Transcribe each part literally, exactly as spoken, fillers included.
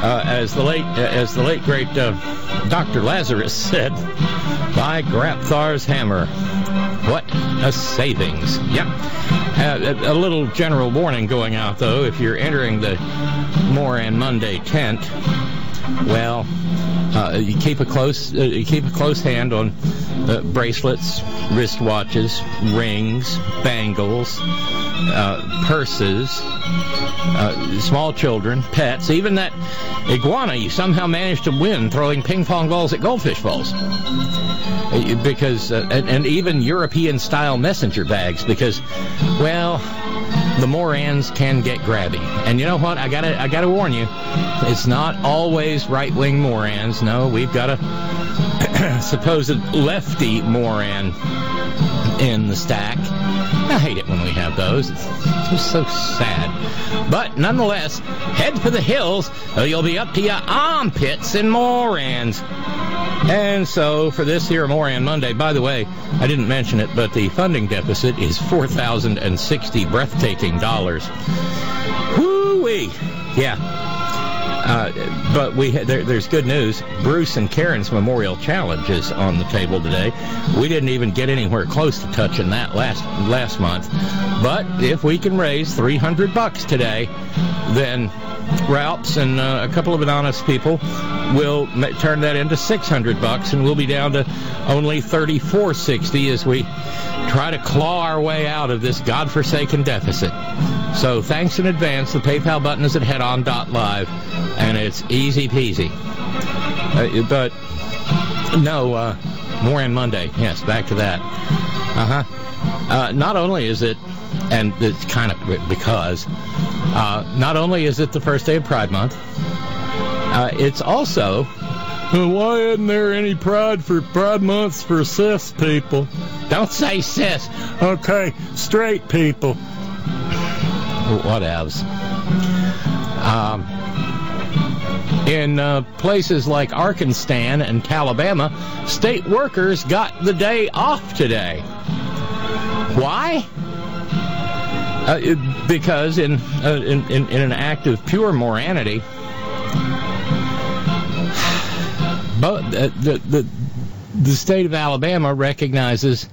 Uh, as the late, as the late great uh, Doctor Lazarus said, "By Grapthar's hammer, what a savings!" Yep. Uh, a, a little general warning going out though: if you're entering the Moran Monday tent, well, uh, you keep a close, uh, you keep a close hand on uh, bracelets, wristwatches, rings, bangles, uh, purses. Uh, small children, pets, even that iguana you somehow managed to win throwing ping pong balls at goldfish bowls. Uh, because, uh, and, and even European-style messenger bags, because, well, the Morans can get grabby. And you know what? I gotta, I gotta warn you, it's not always right-wing Morans. No, we've got a supposed lefty Moran in the stack. I hate it when we have those. It's just so sad. But nonetheless, head for the hills, or you'll be up to your armpits in Morans. And so for this here Moran Monday, by the way, I didn't mention it, but the funding deficit is four thousand sixty breathtaking dollars. Woo-wee! Yeah. Uh, but we ha- there, there's good news. Bruce and Karen's Memorial Challenge is on the table today. We didn't even get anywhere close to touching that last last month. But if we can raise three hundred bucks today, then Ralphs and uh, a couple of honest people will ma- turn that into six hundred bucks, and we'll be down to only thirty-four sixty as we try to claw our way out of this godforsaken deficit. So thanks in advance. The PayPal button is at headon dot live, and it's easy peasy. Uh, but no, uh, Moran Monday. Yes, back to that. Uh-huh. Uh, not only is it, and it's kind of because, uh, not only is it the first day of Pride Month, uh, it's also, why isn't there any pride for Pride Months for cis people? Don't say cis. Okay, straight people. Whatevs. Um, in uh, places like Arkansas and Alabama, state workers got the day off today. Why? Uh, it, because in, uh, in, in in an act of pure moranity, but uh, the, the the state of Alabama recognizes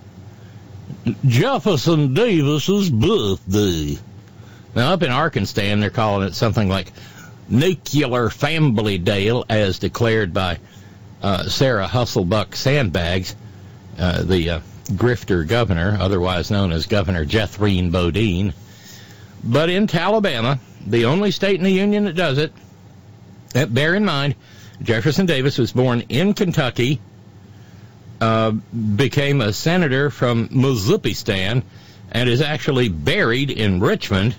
Jefferson Davis's birthday. Now, up in Arkansas, they're calling it something like Nuclear Family Day, as declared by uh, Sarah Husselbuck Sandbags, uh, the uh, grifter governor, otherwise known as Governor Jethreen Bodine. But in Alabama, the only state in the union that does it, uh, bear in mind, Jefferson Davis was born in Kentucky, uh, became a senator from Mississippistan, and is actually buried in Richmond.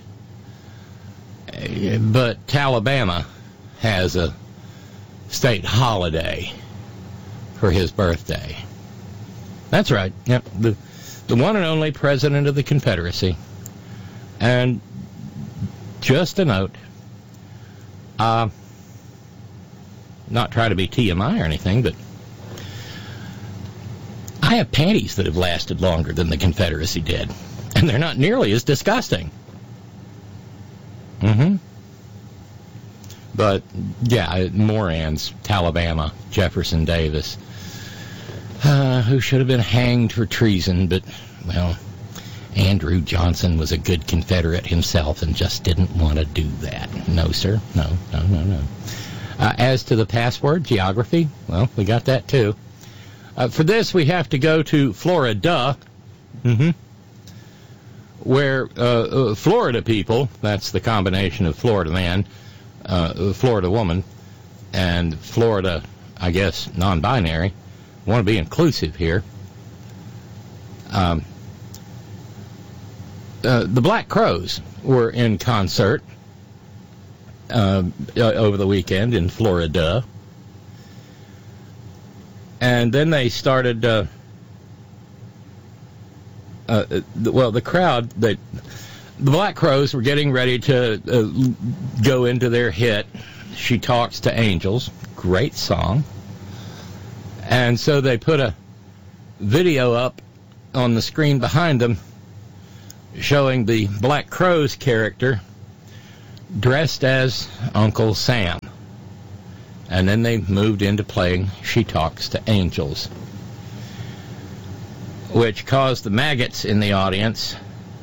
But Alabama has a state holiday for his birthday. That's right. Yep. The, the one and only president of the Confederacy. And just a note, uh, not trying to be T M I or anything, but I have panties that have lasted longer than the Confederacy did. And they're not nearly as disgusting. Mm-hmm. But, yeah, Morans, Alabama, Jefferson Davis, uh, who should have been hanged for treason, but, well, Andrew Johnson was a good Confederate himself and just didn't want to do that. No, sir. No, no, no, no. Uh, as to the password, geography, well, we got that, too. Uh, for this, we have to go to Florida. Mm-hmm. Where uh, uh, Florida people, that's the combination of Florida man, uh, Florida woman, and Florida, I guess, non-binary, want to be inclusive here. Um, uh, the Black Crowes were in concert uh, over the weekend in Florida. And then they started... Uh, Uh, well, the crowd, that the Black Crowes were getting ready to uh, go into their hit, She Talks to Angels. Great song. And so they put a video up on the screen behind them showing the Black Crowes character dressed as Uncle Sam. And then they moved into playing She Talks to Angels, which caused the maggots in the audience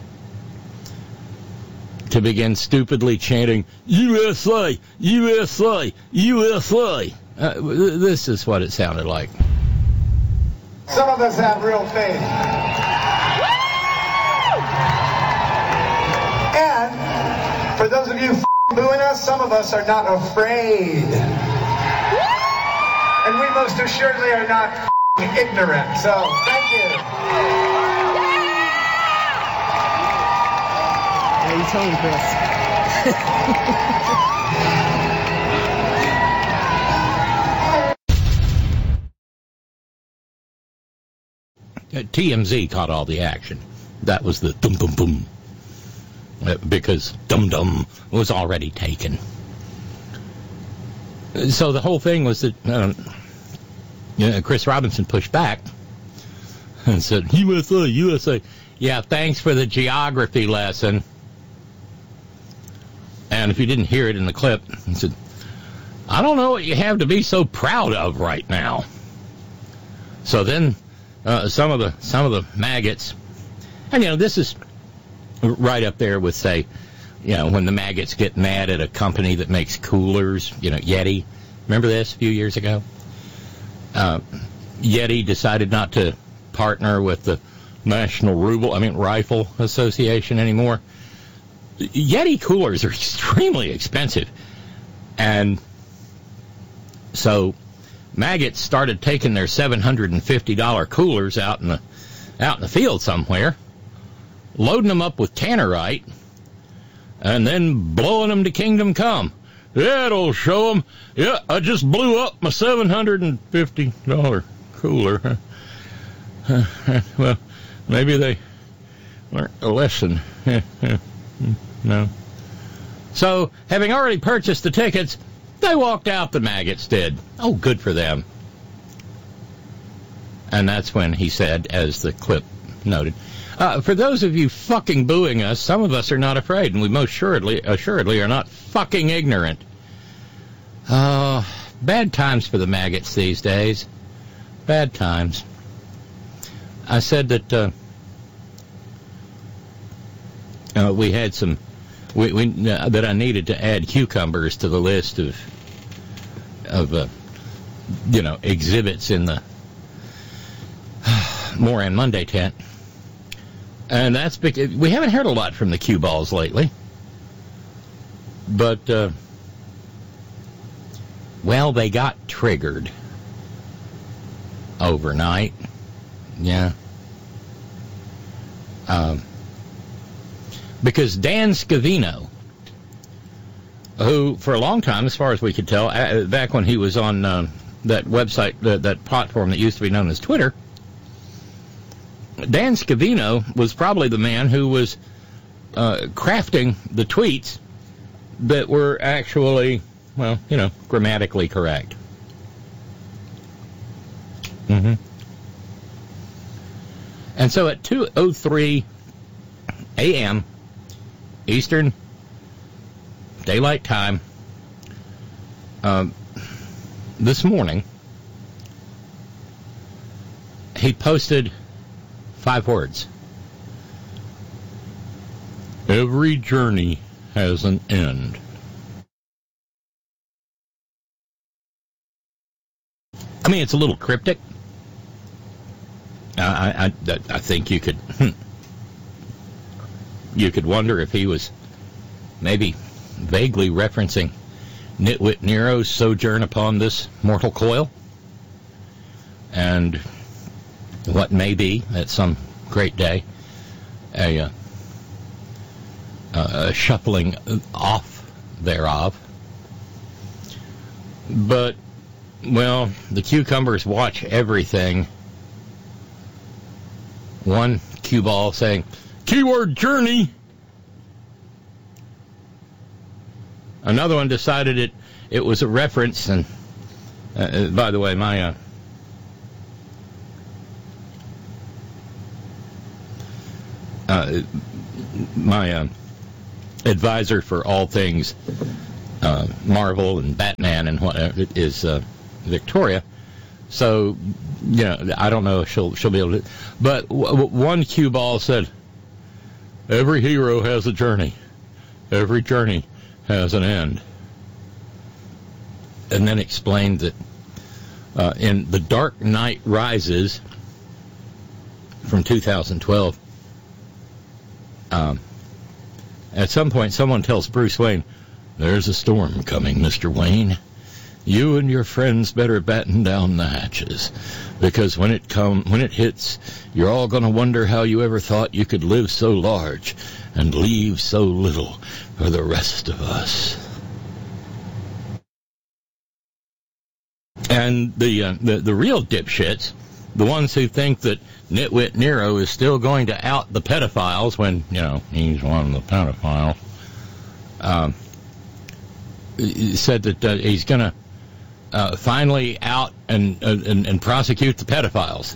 to begin stupidly chanting, U S A, U S A, U S A. Uh, this is what it sounded like. Some of us have real faith. And for those of you booing us, some of us are not afraid. And we most assuredly are not ignorant. So, thank you. Yeah, you told him, Chris. T M Z caught all the action. That was the dum dum dum. Because dum dum was already taken. So the whole thing was that um, you know, Chris Robinson pushed back and said, U S A, U S A. Yeah, thanks for the geography lesson. And if you didn't hear it in the clip, he said, I don't know what you have to be so proud of right now. So then uh, some of the some of the maggots, and you know, this is right up there with, say, you know, when the maggots get mad at a company that makes coolers, you know, Yeti. Remember this a few years ago? Uh, Yeti decided not to partner with the National Ruble, I mean, Rifle Association anymore. Yeti coolers are extremely expensive. And so maggots started taking their seven hundred fifty dollars coolers out in the out in the field somewhere, loading them up with tannerite, and then blowing them to kingdom come. Yeah, it'll show them. Yeah, I just blew up my seven hundred fifty dollars cooler. Well, maybe they learned a lesson. No. So, having already purchased the tickets, they walked out, the maggots did. Oh, good for them. And that's when he said, as the clip noted, Uh, for those of you fucking booing us, some of us are not afraid, and we most assuredly, assuredly are not fucking ignorant. Uh, bad times for the maggots these days. Bad times. I said that uh, uh, we had some, we, we uh, that I needed to add cucumbers to the list of, of uh, you know, exhibits in the Moran Monday tent. And that's because we haven't heard a lot from the cue balls lately. But, uh, well, they got triggered overnight. Yeah. Um, because Dan Scavino, who for a long time, as far as we could tell, uh, back when he was on uh, that website, uh, that platform that used to be known as Twitter, Dan Scavino was probably the man who was uh, crafting the tweets that were actually, well, you know, grammatically correct. Mm-hmm. And so at two oh three a.m. Eastern Daylight Time um, this morning, he posted five words. Every journey has an end. I mean, it's a little cryptic. Uh, I, I, I think you could, you could wonder if he was maybe vaguely referencing Nitwit Nero's sojourn upon this mortal coil, and what may be, at some great day, a, uh, a shuffling off thereof. But, well, the cucumbers watch everything. One cue ball saying, keyword journey. Another one decided it, it was a reference, and uh, by the way, my... Uh, Uh, my uh, advisor for all things uh, Marvel and Batman and whatever is uh, Victoria. So, you know, I don't know if she'll she'll be able to. But w- w- one cue ball said, "Every hero has a journey. Every journey has an end." And then explained that uh, in The Dark Knight Rises from two thousand twelve, um, at some point someone tells Bruce Wayne, "There's a storm coming, Mister Wayne. You and your friends better batten down the hatches, because when it come when it hits, you're all going to wonder how you ever thought you could live so large and leave so little for the rest of us." And the, uh, the the real dipshits, the ones who think that Nitwit Nero is still going to out the pedophiles when, you know, he's one of the pedophiles, um, said that uh, he's going to uh, finally out and, uh, and and prosecute the pedophiles.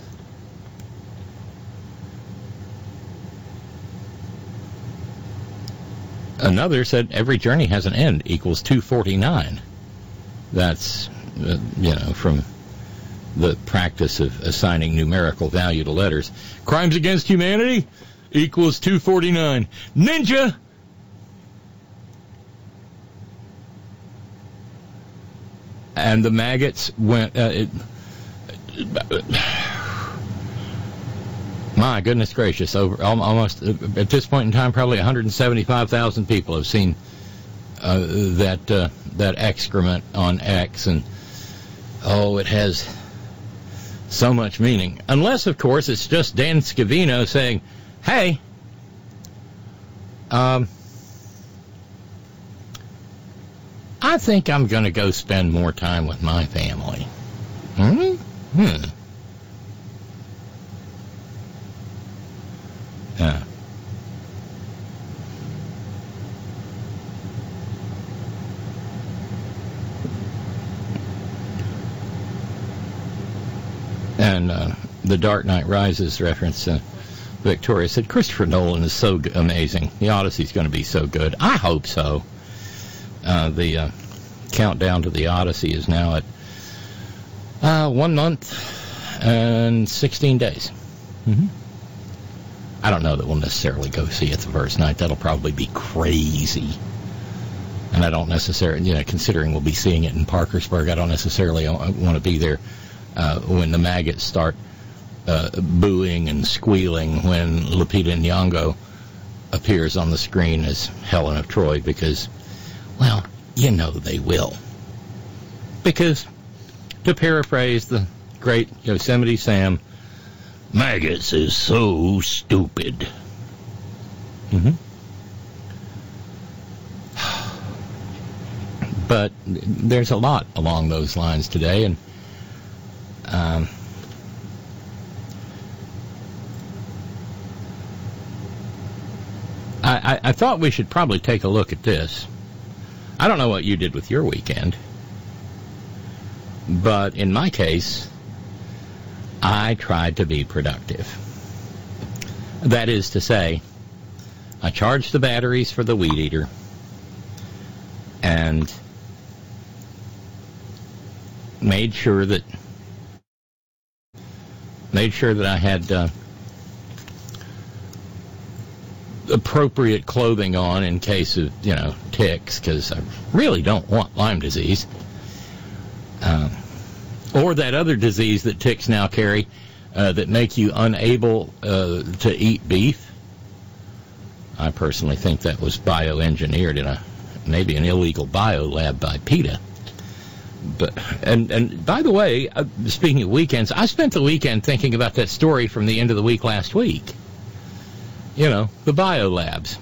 Another said every journey has an end equals two forty-nine. That's, uh, you know, from the practice of assigning numerical value to letters. Crimes against humanity equals two forty-nine. Ninja! And the maggots went... Uh, it, my goodness gracious, over almost, at this point in time, probably one hundred seventy-five thousand people have seen uh, that uh, that excrement on X, and oh, it has so much meaning. Unless, of course, it's just Dan Scavino saying, hey, um, I think I'm going to go spend more time with my family. Hmm? Hmm. Yeah. And uh, The Dark Knight Rises reference, uh, Victoria said, Christopher Nolan is so g- amazing. The Odyssey's going to be so good. I hope so. Uh, the uh, countdown to the Odyssey is now at uh, one month and sixteen days. Mm-hmm. I don't know that we'll necessarily go see it the first night. That'll probably be crazy. And I don't necessarily, you know, considering we'll be seeing it in Parkersburg, I don't necessarily want to be there uh, when the maggots start uh, booing and squealing when Lupita Nyong'o appears on the screen as Helen of Troy, because, well, you know they will. Because, to paraphrase the great Yosemite Sam, maggots is so stupid. Mm-hmm. But there's a lot along those lines today, and um, I, I, I thought we should probably take a look at this. I don't know what you did with your weekend, but in my case, I tried to be productive. That is to say, I charged the batteries for the weed eater, and made sure that made sure that I had uh, appropriate clothing on in case of, you know, ticks, because I really don't want Lyme disease. Uh, or that other disease that ticks now carry uh, that make you unable uh, to eat beef. I personally think that was bioengineered in a maybe an illegal biolab by PETA. But and and by the way, uh, speaking of weekends, I spent the weekend thinking about that story from the end of the week last week. You know, the biolabs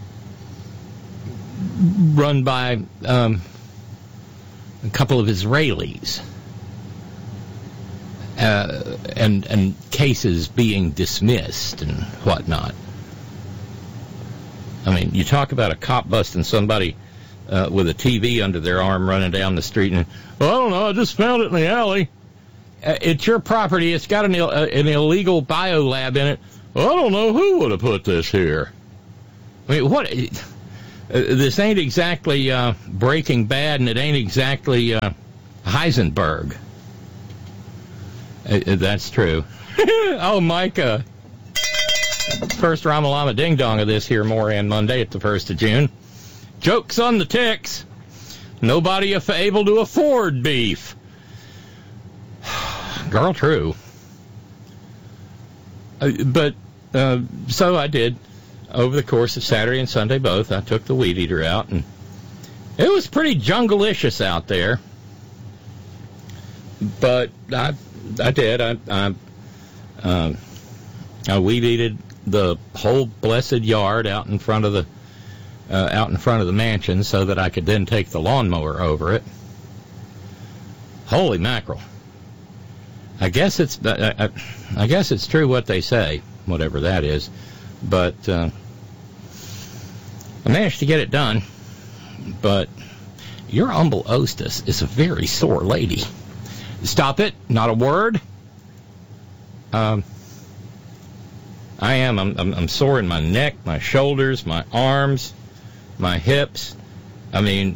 run by um, a couple of Israelis, uh, and and cases being dismissed and whatnot. I mean, you talk about a cop busting somebody uh, with a T V under their arm running down the street, and, well, I don't know, I just found it in the alley. Uh, it's your property. It's got an, Ill- uh, an illegal biolab in it. Well, I don't know who would have put this here. I mean, what? this ain't exactly uh, Breaking Bad, and it ain't exactly uh, Heisenberg. Uh, that's true. Oh, Micah. First Ramalama Ding Dong of this here Moran Monday at the first of June. Jokes on the ticks. Nobody af- able to afford beef. Girl, true. Uh, but, uh, so I did. Over the course of Saturday and Sunday both, I took the weed eater out, and it was pretty jungle-licious out there. But I, I did. I, I, um, I weed eated the whole blessed yard out in front of the, uh, out in front of the mansion, so that I could then take the lawnmower over it. Holy mackerel! I guess it's, I, I, I guess it's true what they say, whatever that is. But uh, I managed to get it done. But your humble hostess is a very sore lady. Stop it. Not a word. Um, I am. I'm, I'm, I'm sore in my neck, my shoulders, my arms, my hips. I mean,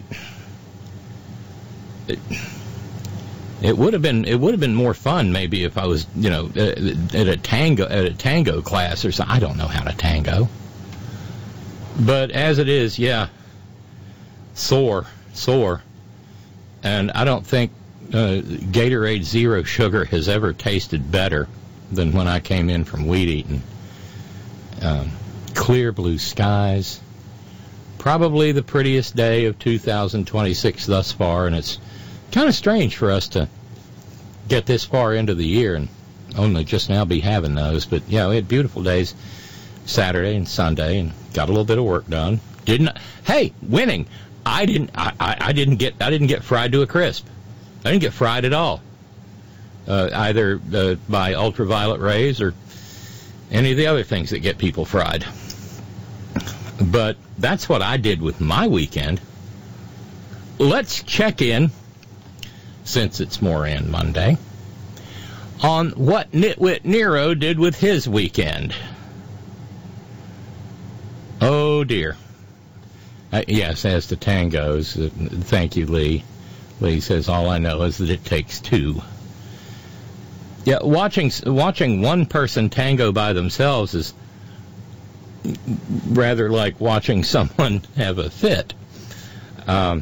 it, it would have been it would have been more fun maybe if I was, you know, at, at a tango at a tango class or something. I don't know how to tango. But as it is, yeah, sore, sore. And I don't think uh, Gatorade Zero Sugar has ever tasted better than when I came in from weed eating. Um, clear blue skies. Probably the prettiest day of two thousand twenty-six thus far, and it's kind of strange for us to get this far into the year and only just now be having those. But, yeah, we had beautiful days Saturday and Sunday and got a little bit of work done. Didn't hey, winning. I didn't I, I, I didn't get I didn't get fried to a crisp. I didn't get fried at all. Uh, either uh, by ultraviolet rays or any of the other things that get people fried. But that's what I did with my weekend. Let's check in, since it's Moran Monday, on what Nitwit Nero did with his weekend. Oh, dear. Uh, yes, as to tangos, uh, thank you, Lee. Lee says, all I know is that it takes two. Yeah, watching watching one person tango by themselves is rather like watching someone have a fit. Um,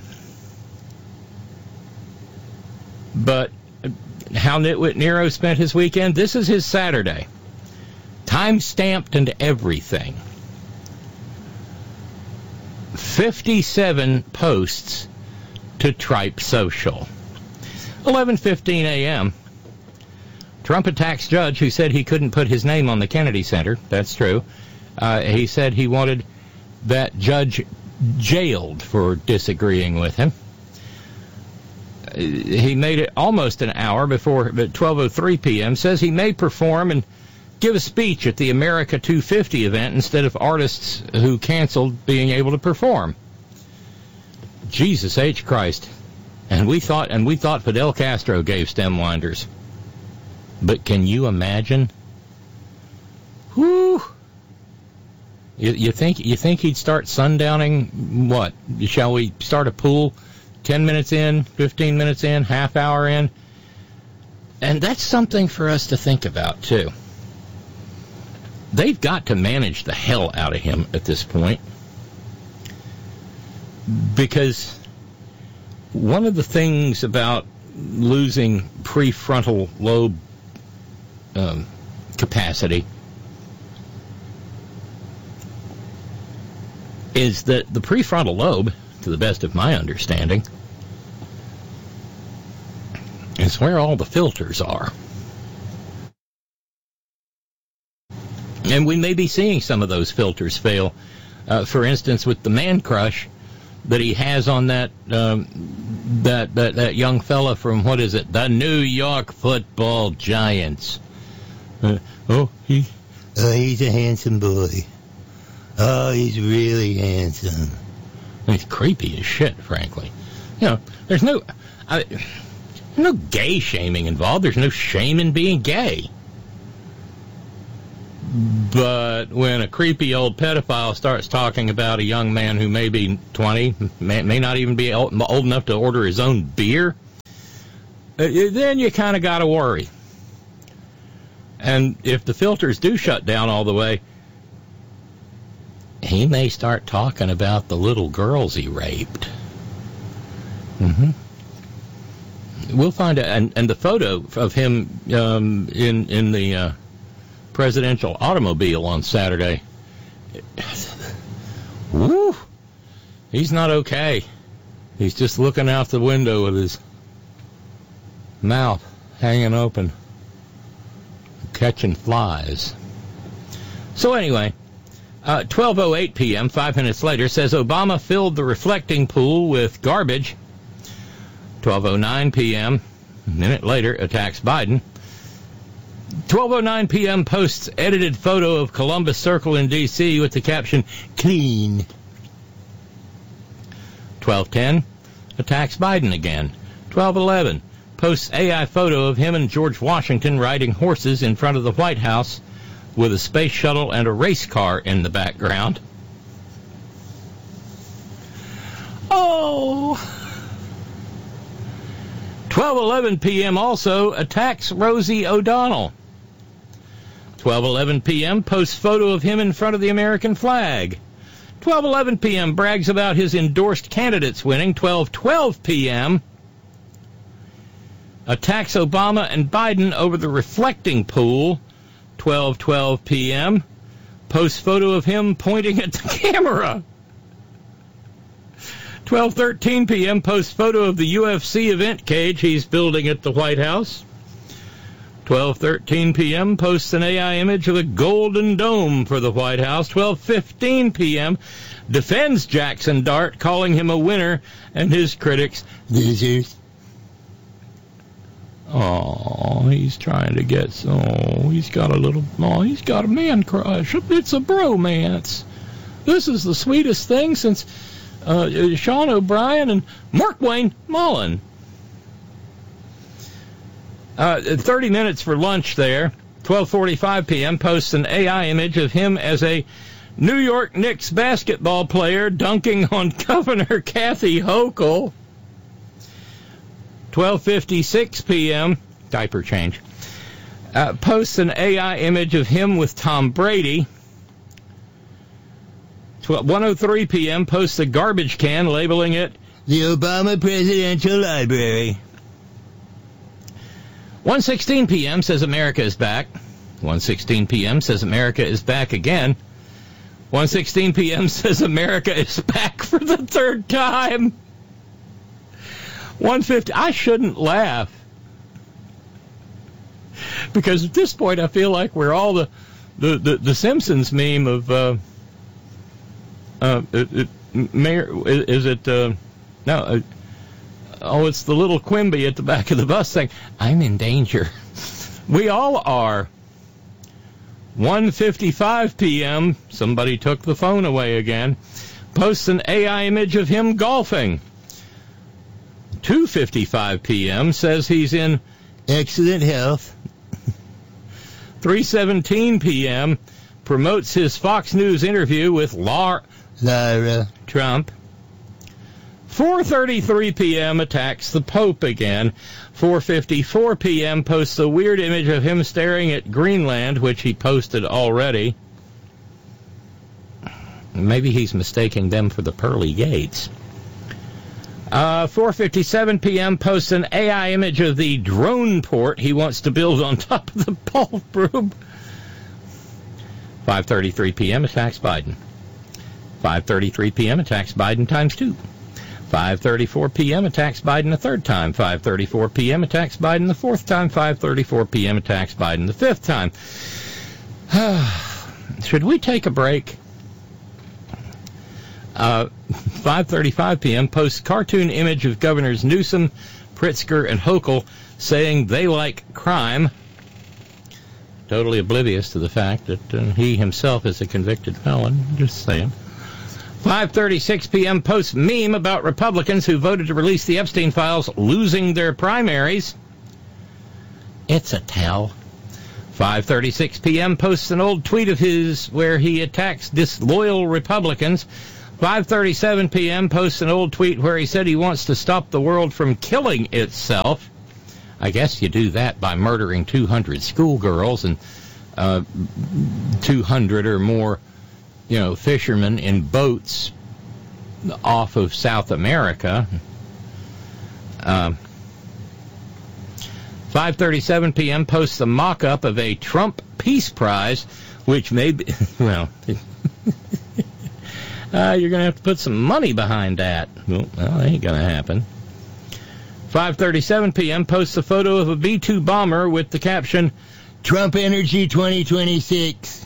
but how Nitwit Nero spent his weekend, this is his Saturday. Time-stamped and everything. fifty-seven posts to Tripe Social. eleven fifteen a.m. Trump attacks judge who said he couldn't put his name on the Kennedy Center. That's true. Uh, he said he wanted that judge jailed for disagreeing with him. He made it almost an hour before, at twelve oh three p.m., says he may perform and give a speech at the America two fifty event instead of artists who canceled being able to perform. Jesus H. Christ. And we thought and we thought Fidel Castro gave stem winders. But can you imagine? Whew. You, you think you think he'd start sundowning? What? Shall we start a pool? Ten minutes in, fifteen minutes in, half hour in, and that's something for us to think about too. They've got to manage the hell out of him at this point, because one of the things about losing prefrontal lobe um, capacity is that the prefrontal lobe, to the best of my understanding, is where all the filters are. And we may be seeing some of those filters fail. Uh, for instance, with the man crush that he has on that, um, that that that young fella from, what is it, the New York Football Giants. Uh, oh, he, oh, he's a handsome boy. Oh, he's really handsome. He's creepy as shit, frankly. You know, there's no, I, there's no gay shaming involved. There's no shame in being gay. But when a creepy old pedophile starts talking about a young man who may be twenty, may, may not even be old, old enough to order his own beer, then you kind of got to worry. And if the filters do shut down all the way, he may start talking about the little girls he raped. Mm-hmm. We'll find out. And, and the photo of him um, in, in the uh, presidential automobile on Saturday, woo, he's not okay. He's just looking out the window with his mouth hanging open, catching flies. So anyway, uh, twelve oh eight p.m., five minutes later, says Obama filled the reflecting pool with garbage. twelve oh nine p.m., a minute later, attacks Biden. twelve oh nine p.m. posts edited photo of Columbus Circle in D C with the caption, clean. twelve ten, attacks Biden again. twelve eleven, posts A I photo of him and George Washington riding horses in front of the White House with a space shuttle and a race car in the background. Oh! twelve eleven p.m. also attacks Rosie O'Donnell. twelve eleven p.m. posts photo of him in front of the American flag. twelve eleven p.m. brags about his endorsed candidates winning. twelve twelve p.m. attacks Obama and Biden over the reflecting pool. twelve twelve p.m. posts photo of him pointing at the camera. twelve thirteen p.m. posts photo of the U F C event cage he's building at the White House. twelve thirteen p.m. posts an A I image of a golden dome for the White House. twelve fifteen p.m. defends Jackson Dart, calling him a winner and his critics losers. Oh, he's trying to get, oh, he's got a little, oh, he's got a man crush. It's a bromance. This is the sweetest thing since uh, Sean O'Brien and Mark Wayne Mullen. Uh, thirty minutes for lunch there. twelve forty-five p.m. posts an A I image of him as a New York Knicks basketball player dunking on Governor Kathy Hochul. twelve fifty-six p.m., diaper change, uh, posts an A I image of him with Tom Brady. one oh three p.m. posts a garbage can labeling it the Obama Presidential Library. one sixteen p.m. says America is back. one sixteen p.m. says America is back again. one sixteen p.m. says America is back for the third time. one fifty, I shouldn't laugh. Because at this point I feel like we're all the, the, the, the Simpsons meme of, uh, uh, it, it, Mayor, is, is it, uh, no, uh, oh, it's the little Quimby at the back of the bus saying, I'm in danger. We all are. one fifty-five p.m., somebody took the phone away again, posts an A I image of him golfing. two fifty-five p.m. says he's in excellent health. three seventeen p.m. promotes his Fox News interview with Lara, Lara Trump. four thirty-three p.m. attacks the Pope again. four fifty-four p.m. posts a weird image of him staring at Greenland, which he posted already. Maybe he's mistaking them for the pearly gates. Uh, four fifty-seven p.m. posts an A I image of the drone port he wants to build on top of the ballroom. five thirty-three p.m. attacks Biden. five thirty-three p.m. attacks Biden times two. five thirty-four p.m. attacks Biden a third time. five thirty-four p.m. attacks Biden the fourth time. five thirty-four p.m. attacks Biden the fifth time. Should we take a break? Uh, five thirty-five p.m. posts cartoon image of Governors Newsom, Pritzker, and Hochul saying they like crime. Totally oblivious to the fact that uh, he himself is a convicted felon. Just saying. five thirty-six p.m. posts meme about Republicans who voted to release the Epstein files losing their primaries. It's a tell. five thirty-six p.m. posts an old tweet of his where he attacks disloyal Republicans. five thirty-seven p.m. posts an old tweet where he said he wants to stop the world from killing itself. I guess you do that by murdering two hundred schoolgirls and uh, two hundred or more, you know, fishermen in boats off of South America. Um, five thirty-seven p.m. posts a mock-up of a Trump Peace Prize, which may be, well, uh, you're going to have to put some money behind that. Well, well that ain't going to happen. five thirty-seven p.m. posts a photo of a B two bomber with the caption, Trump Energy twenty twenty-six.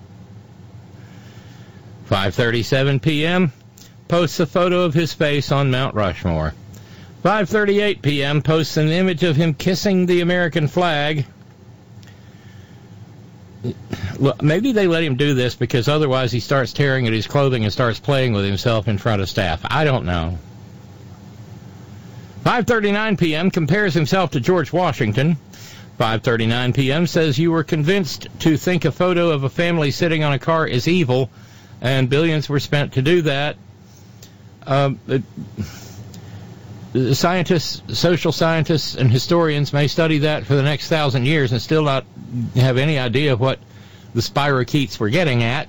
five thirty-seven p.m. posts a photo of his face on Mount Rushmore. five thirty-eight p.m. posts an image of him kissing the American flag. Well, maybe they let him do this because otherwise he starts tearing at his clothing and starts playing with himself in front of staff. I don't know. five thirty-nine p.m. compares himself to George Washington. five thirty-nine p.m. says you were convinced to think a photo of a family sitting on a car is evil, and billions were spent to do that. Um, it, scientists, social scientists, and historians may study that for the next thousand years and still not have any idea what the spirochetes were getting at.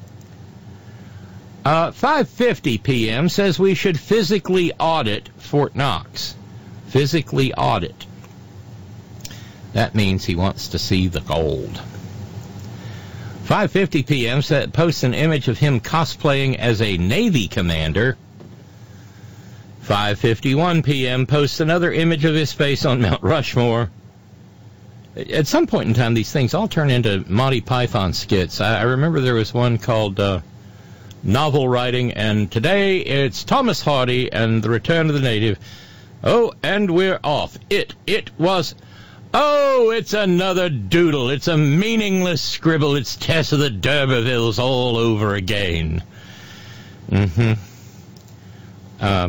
Uh, five fifty p.m. says we should physically audit Fort Knox. Physically audit. That means he wants to see the gold. five fifty p.m. posts an image of him cosplaying as a Navy commander. five fifty-one p.m. posts another image of his face on Mount Rushmore. At some point in time, these things all turn into Monty Python skits. I, I remember there was one called uh, Novel Writing, and today it's Thomas Hardy and the Return of the Native. Oh, and we're off. It, it was... Oh, it's another doodle. It's a meaningless scribble. It's Tess of the D'Urbervilles all over again. Mm-hmm. Uh,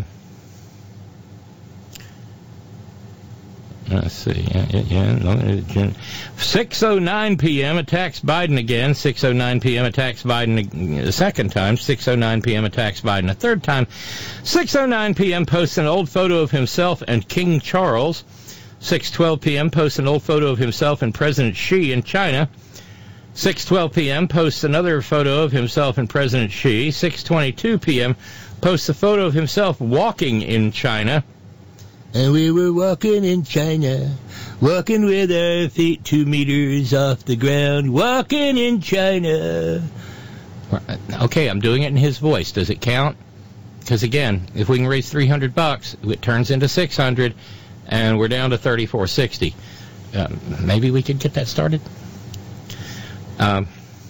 let's see. Yeah, yeah. six oh nine p.m. attacks Biden again. six oh nine p.m. attacks Biden a second time. six oh nine p.m. attacks Biden a third time. six oh nine p.m. posts an old photo of himself and King Charles. six twelve p.m. posts an old photo of himself and President Xi in China. six twelve p.m. posts another photo of himself and President Xi. six twenty-two p.m. posts a photo of himself walking in China. And we were walking in China, walking with our feet two meters off the ground, walking in China. Okay, I'm doing it in his voice. Does it count? Because again, if we can raise three hundred bucks, it turns into six hundred. And we're down to thirty-four sixty. Uh, maybe we could get that started. Um,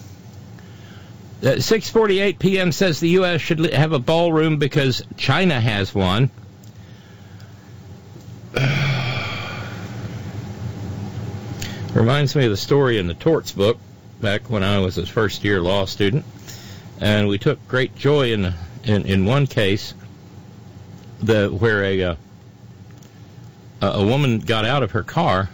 six forty-eight p.m. says the U S should have a ballroom because China has one. Reminds me of the story in the Torts book back when I was a first-year law student, and we took great joy in in, in one case the where a uh, a woman got out of her car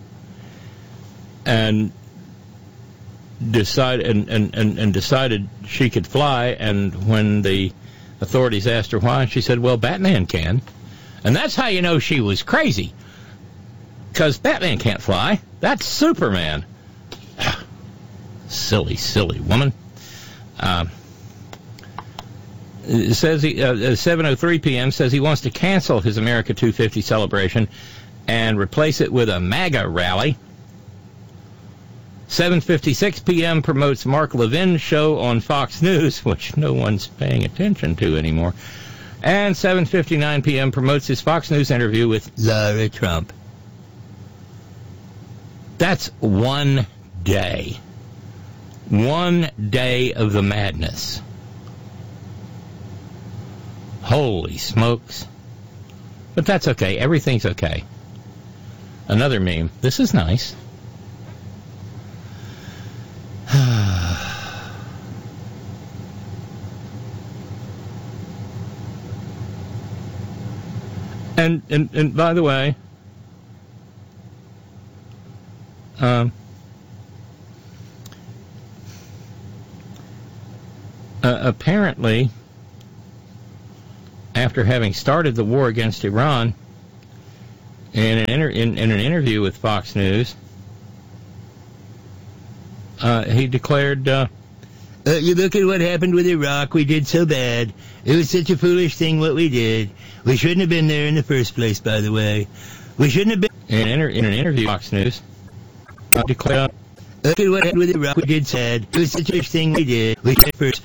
and decided and, and, and, and decided she could fly, and when the authorities asked her why, she said, well, Batman can. And that's how you know she was crazy, because Batman can't fly. That's Superman. silly, silly woman. Uh, It says he, uh, seven oh three p.m. says he wants to cancel his America two fifty celebration and replace it with a MAGA rally. seven fifty-six p.m. promotes Mark Levin's show on Fox News, which no one's paying attention to anymore. And seven fifty-nine p.m. promotes his Fox News interview with Lara Trump. That's one day. One day of the madness. Holy smokes. But that's okay. Everything's okay. Another meme. This is nice. and, and and by the way, um, uh, apparently, after having started the war against Iran, in an, inter- in, in an interview with Fox News, uh, he declared, uh, uh, you look at what happened with Iraq, we did so bad. It was such a foolish thing what we did. We shouldn't have been there in the first place, by the way. We shouldn't have been... In an, inter- in an interview with Fox News, uh, declared, uh, look at what happened with Iraq, we did sad. It was such a foolish thing we did. We should have first...